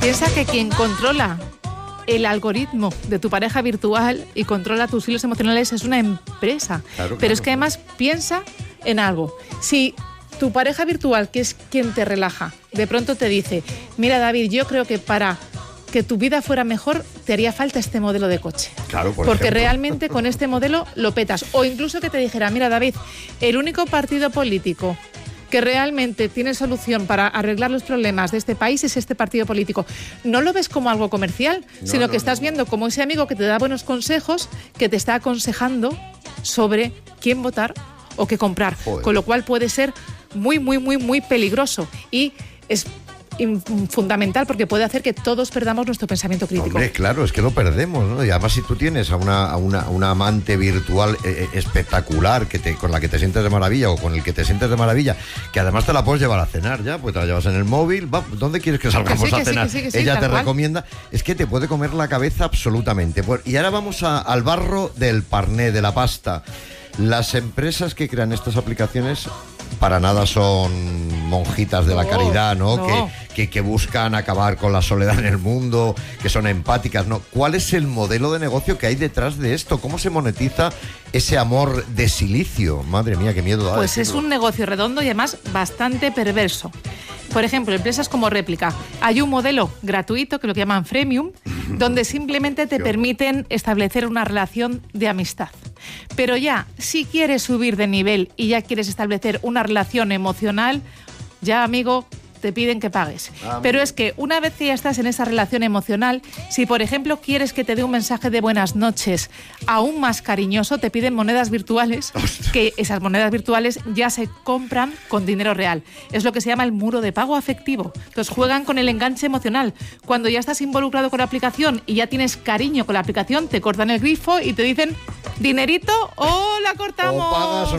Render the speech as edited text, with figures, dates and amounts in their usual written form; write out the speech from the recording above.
Piensa que quien controla el algoritmo de tu pareja virtual y controla tus hilos emocionales es una empresa. Claro, Pero es que además piensa en algo. Si tu pareja virtual, que es quien te relaja, de pronto te dice: mira, David, yo creo que para que tu vida fuera mejor te haría falta este modelo de coche. Claro, por porque ejemplo. realmente con este modelo lo petas. O incluso que te dijera: mira, David, el único partido político que realmente tiene solución para arreglar los problemas de este país es este partido político. No lo ves como algo comercial, sino que estás viendo como ese amigo que te da buenos consejos, que te está aconsejando sobre quién votar o qué comprar. Joder. Con lo cual puede ser muy, muy, muy, muy peligroso. Y es fundamental porque puede hacer que todos perdamos nuestro pensamiento crítico. Hombre, claro, es que lo perdemos, ¿no? Y además, si tú tienes a una amante virtual espectacular con la que te sientes de maravilla, o con el que te sientes de maravilla, que además te la puedes llevar a cenar ya, pues te la llevas en el móvil. ¿Dónde quieres que salgamos a cenar? Que sí, ella te cual. recomienda. Es que te puede comer la cabeza absolutamente. Y ahora vamos al barro del parné, de la pasta. Las empresas que crean estas aplicaciones para nada son monjitas de la caridad, ¿no? No. Que buscan acabar con la soledad en el mundo, que son empáticas, ¿no? ¿Cuál es el modelo de negocio que hay detrás de esto? ¿Cómo se monetiza ese amor de silicio? Madre mía, qué miedo da. Pues es un negocio redondo y además bastante perverso. Por ejemplo, empresas como Réplica. Hay un modelo gratuito que lo llaman freemium, donde simplemente te permiten establecer una relación de amistad. Pero ya, si quieres subir de nivel y ya quieres establecer una relación emocional, ya, amigo, te piden que pagues. Pero es que una vez que ya estás en esa relación emocional, si por ejemplo quieres que te dé un mensaje de buenas noches aún más cariñoso, te piden monedas virtuales, que esas monedas virtuales ya se compran con dinero real. Es lo que se llama el muro de pago afectivo. Entonces juegan con el enganche emocional. Cuando ya estás involucrado con la aplicación y ya tienes cariño con la aplicación, te cortan el grifo y te dicen: dinerito o la cortamos. O pagas